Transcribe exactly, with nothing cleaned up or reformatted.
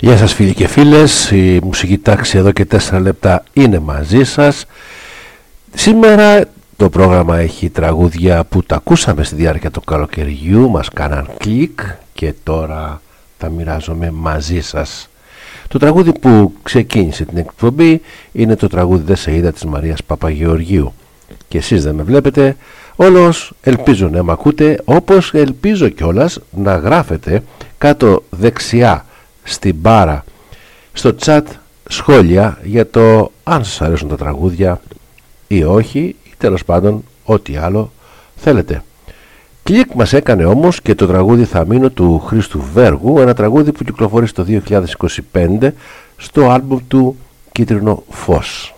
Γεια σας φίλοι και φίλες, η μουσική τάξη εδώ και τέσσερα λεπτά είναι μαζί σας. Σήμερα το πρόγραμμα έχει τραγούδια που τα ακούσαμε στη διάρκεια του καλοκαιριού, μας κάναν κλικ και τώρα τα μοιράζομαι μαζί σας. Το τραγούδι που ξεκίνησε την εκπομπή είναι το τραγούδι «Δεν σε είδα» της Μαρίας Παπαγεωργίου. Και εσείς δεν με βλέπετε, όλος ελπίζω να με ακούτε, όπως ελπίζω κιόλας να γράφετε κάτω δεξιά στην μπάρα στο chat σχόλια για το αν σας αρέσουν τα τραγούδια ή όχι, ή τέλος πάντων ό,τι άλλο θέλετε. Κλικ μας έκανε όμως και το τραγούδι «Θα μείνω» του Χρήστου Βέργου, ένα τραγούδι που κυκλοφορεί το δύο χιλιάδες είκοσι πέντε στο άλμπουμ του «Κίτρινο Φως».